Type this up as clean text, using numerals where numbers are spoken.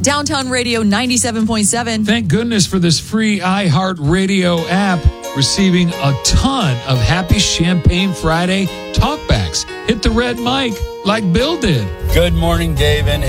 Downtown Radio 97.7. Thank goodness for this free iHeartRadio app, receiving a ton of Happy Champagne Friday talkbacks. Hit the red mic like Bill did. Good morning, Dave and